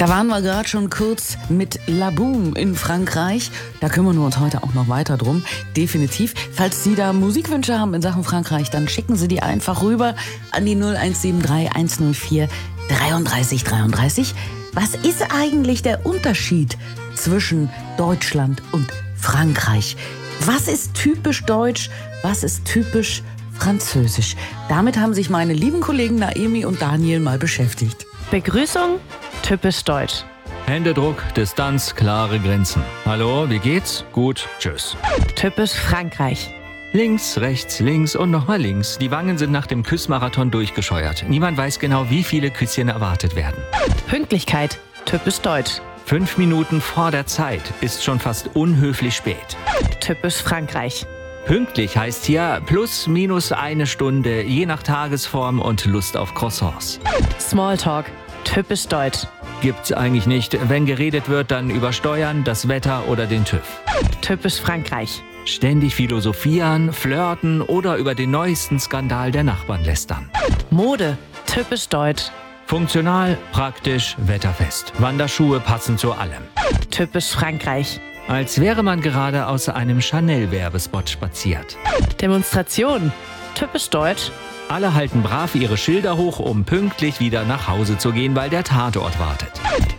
Da waren wir gerade schon kurz mit La Boum in Frankreich. Da kümmern wir uns heute auch noch weiter drum. Definitiv. Falls Sie da Musikwünsche haben in Sachen Frankreich, dann schicken Sie die einfach rüber an die 0173 104 33 33. Was ist eigentlich der Unterschied zwischen Deutschland und Frankreich? Was ist typisch deutsch? Was ist typisch französisch? Damit haben sich meine lieben Kollegen Naemi und Daniel mal beschäftigt. Begrüßung, typisch deutsch. Händedruck, Distanz, klare Grenzen. Hallo, wie geht's? Gut, tschüss. Typisch Frankreich. Links, rechts und nochmal links. Die Wangen sind nach dem Küssmarathon durchgescheuert. Niemand weiß genau, wie viele Küsschen erwartet werden. Pünktlichkeit, typisch deutsch. 5 Minuten vor der Zeit ist schon fast unhöflich spät. Typisch Frankreich. Pünktlich heißt hier plus minus 1 Stunde, je nach Tagesform und Lust auf Croissants. Smalltalk, typisch deutsch. Gibt's eigentlich nicht. Wenn geredet wird, dann über Steuern, das Wetter oder den TÜV. Typisch Frankreich. Ständig philosophieren, flirten oder über den neuesten Skandal der Nachbarn lästern. Mode, typisch deutsch. Funktional, praktisch, wetterfest. Wanderschuhe passen zu allem. Typisch Frankreich. Als wäre man gerade aus einem Chanel-Werbespot spaziert. Demonstration, typisch deutsch. Alle halten brav ihre Schilder hoch, um pünktlich wieder nach Hause zu gehen, weil der Tatort wartet.